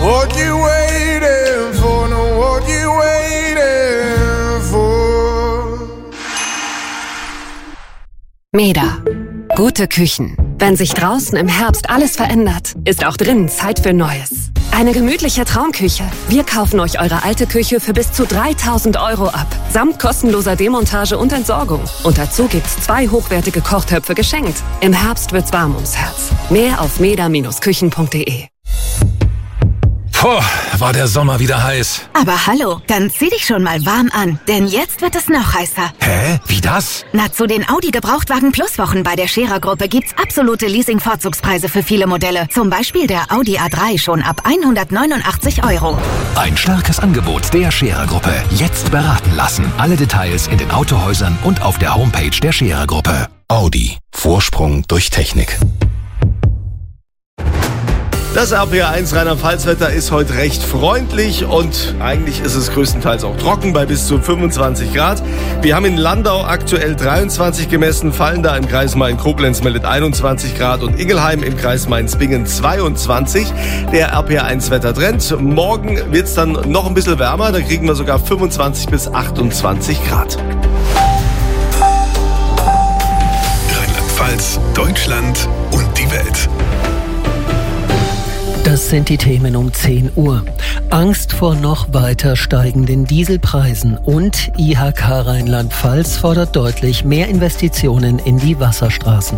What you waiting for? No, what you waiting for? Meda. Gute Küchen. Wenn sich draußen im Herbst alles verändert, ist auch drinnen Zeit für Neues. Eine gemütliche Traumküche. Wir kaufen euch eure alte Küche für bis zu 3.000 € ab. Samt kostenloser Demontage und Entsorgung. Und dazu gibt's 2 hochwertige Kochtöpfe geschenkt. Im Herbst wird's warm ums Herz. Mehr auf meda-küchen.de. Puh, war der Sommer wieder heiß. Aber hallo, dann zieh dich schon mal warm an, denn jetzt wird es noch heißer. Hä? Wie das? Na, zu den Audi Gebrauchtwagen Plus Wochen bei der Scherer Gruppe gibt's absolute Leasing-Vorzugspreise für viele Modelle. Zum Beispiel der Audi A3 schon ab 189 €. Ein starkes Angebot der Scherer Gruppe. Jetzt beraten lassen. Alle Details in den Autohäusern und auf der Homepage der Scherer Gruppe. Audi. Vorsprung durch Technik. Das RPR1 Rheinland-Pfalz-Wetter ist heute recht freundlich und eigentlich ist es größtenteils auch trocken bei bis zu 25 Grad. Wir haben in Landau aktuell 23 gemessen, Fallenda im Kreis Main-Koblenz meldet 21 Grad und Ingelheim im Kreis Mainz-Bingen 22. Der RPR1-Wettertrend. Morgen wird es dann noch ein bisschen wärmer, da kriegen wir sogar 25 bis 28 Grad. Rheinland-Pfalz, Deutschland und die Welt. Das sind die Themen um 10 Uhr. Angst vor noch weiter steigenden Dieselpreisen und IHK Rheinland-Pfalz fordert deutlich mehr Investitionen in die Wasserstraßen.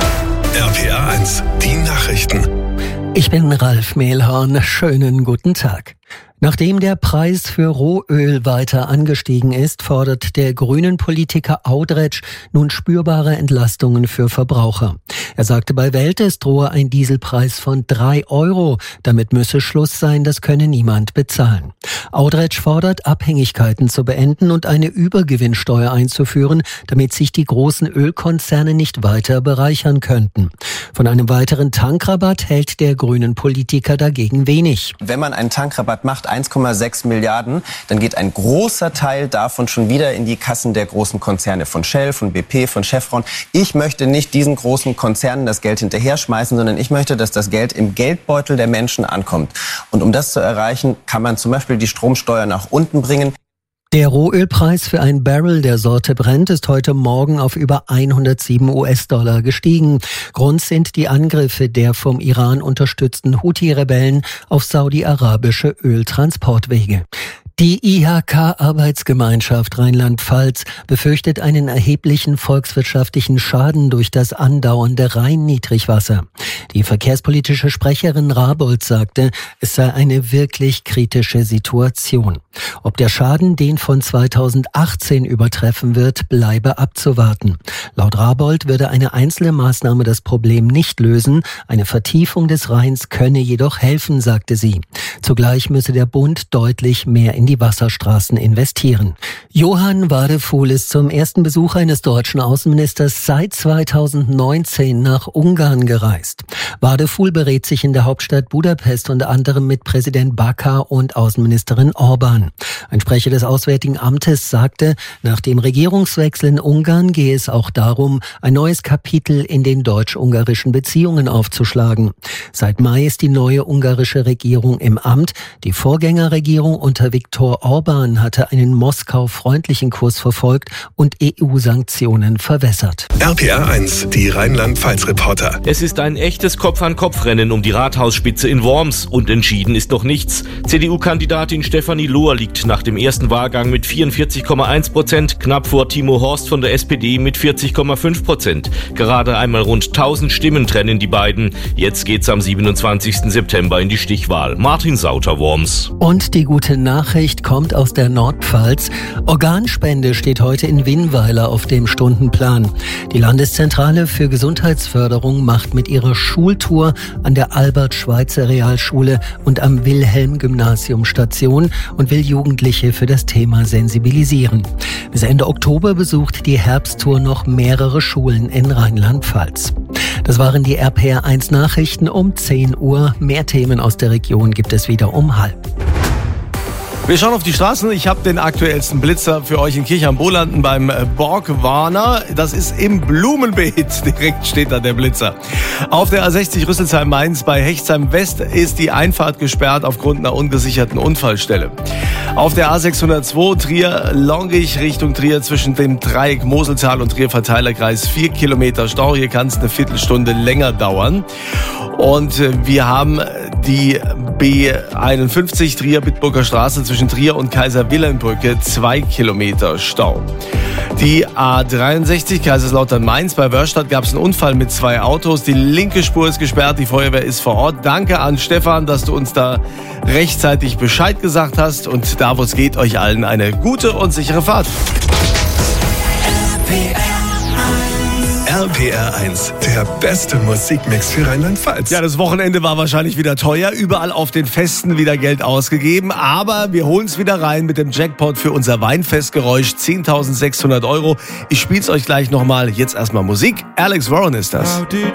RPR1, die Nachrichten. Ich bin Ralf Mehlhorn. Schönen guten Tag. Nachdem der Preis für Rohöl weiter angestiegen ist, fordert der grünen Politiker Audretsch nun spürbare Entlastungen für Verbraucher. Er sagte bei Welt, es drohe ein Dieselpreis von 3 €. Damit müsse Schluss sein, das könne niemand bezahlen. Audretsch fordert, Abhängigkeiten zu beenden und eine Übergewinnsteuer einzuführen, damit sich die großen Ölkonzerne nicht weiter bereichern könnten. Von einem weiteren Tankrabatt hält der grünen Politiker dagegen wenig. Wenn man einen Tankrabatt macht, 1,6 Milliarden, dann geht ein großer Teil davon schon wieder in die Kassen der großen Konzerne von Shell, von BP, von Chevron. Ich möchte nicht diesen großen Konzernen das Geld hinterher schmeißen, sondern ich möchte, dass das Geld im Geldbeutel der Menschen ankommt. Und um das zu erreichen, kann man zum Beispiel die Stromsteuer nach unten bringen. Der Rohölpreis für ein Barrel der Sorte Brent ist heute Morgen auf über 107 US-Dollar gestiegen. Grund sind die Angriffe der vom Iran unterstützten Houthi-Rebellen auf saudi-arabische Öltransportwege. Die IHK-Arbeitsgemeinschaft Rheinland-Pfalz befürchtet einen erheblichen volkswirtschaftlichen Schaden durch das andauernde Rhein-Niedrigwasser. Die verkehrspolitische Sprecherin Rabold sagte, es sei eine wirklich kritische Situation. Ob der Schaden den von 2018 übertreffen wird, bleibe abzuwarten. Laut Rabold würde eine einzelne Maßnahme das Problem nicht lösen. Eine Vertiefung des Rheins könne jedoch helfen, sagte sie. Zugleich müsse der Bund deutlich mehr in die Wasserstraßen investieren. Johann Wadefuhl ist zum ersten Besuch eines deutschen Außenministers seit 2019 nach Ungarn gereist. Wadefuhl berät sich in der Hauptstadt Budapest unter anderem mit Präsident Bakar und Außenministerin Orban. Ein Sprecher des Auswärtigen Amtes sagte, nach dem Regierungswechsel in Ungarn gehe es auch darum, ein neues Kapitel in den deutsch-ungarischen Beziehungen aufzuschlagen. Seit Mai ist die neue ungarische Regierung im Amt. Die Vorgängerregierung unter Viktor Orban hatte einen Moskau-freundlichen Kurs verfolgt und EU-Sanktionen verwässert. RPR1, die Rheinland-Pfalz-Reporter. Es ist ein echtes Kopf-an-Kopf-Rennen um die Rathausspitze in Worms und entschieden ist noch nichts. CDU-Kandidatin Stefanie Lohr liegt nach dem ersten Wahlgang mit 44,1%, knapp vor Timo Horst von der SPD mit 40,5%. Gerade einmal rund 1000 Stimmen trennen die beiden. Jetzt geht's am 27. September in die Stichwahl. Martin Sauter, Worms. Und die gute Nachricht kommt aus der Nordpfalz. Organspende steht heute in Winnweiler auf dem Stundenplan. Die Landeszentrale für Gesundheitsförderung macht mit ihrer Schultour an der Albert-Schweitzer-Realschule und am Wilhelm-Gymnasium Station und will Jugendliche für das Thema sensibilisieren. Bis Ende Oktober besucht die Herbsttour noch mehrere Schulen in Rheinland-Pfalz. Das waren die RPR1 Nachrichten um 10 Uhr. Mehr Themen aus der Region gibt es wieder um 12:30. Wir schauen auf die Straßen. Ich habe den aktuellsten Blitzer für euch in Kirchheim-Bolanden beim Borgwarner. Das ist im Blumenbeet. Direkt steht da der Blitzer. Auf der A60 Rüsselsheim-Mainz bei Hechtsheim West ist die Einfahrt gesperrt aufgrund einer ungesicherten Unfallstelle. Auf der A602 Trier-Longich Richtung Trier zwischen dem Dreieck Moseltal und Trier-Verteilerkreis 4 Kilometer Stau. Hier kann es eine Viertelstunde länger dauern. Und wir haben die B51 Trier-Bitburger Straße zwischen Trier und Kaiser-Wilhelm-Brücke 2 Kilometer Stau. Die A63 Kaiserslautern-Mainz bei Wörstadt gab es einen Unfall mit 2 Autos. Die linke Spur ist gesperrt, die Feuerwehr ist vor Ort. Danke an Stefan, dass du uns da rechtzeitig Bescheid gesagt hast. Und da, wo es geht, euch allen eine gute und sichere Fahrt. RPR 1, der beste Musikmix für Rheinland-Pfalz. Ja, das Wochenende war wahrscheinlich wieder teuer. Überall auf den Festen wieder Geld ausgegeben. Aber wir holen es wieder rein mit dem Jackpot für unser Weinfestgeräusch. 10.600 €. Ich spiel's euch gleich nochmal. Jetzt erstmal Musik. Alex Warren ist das.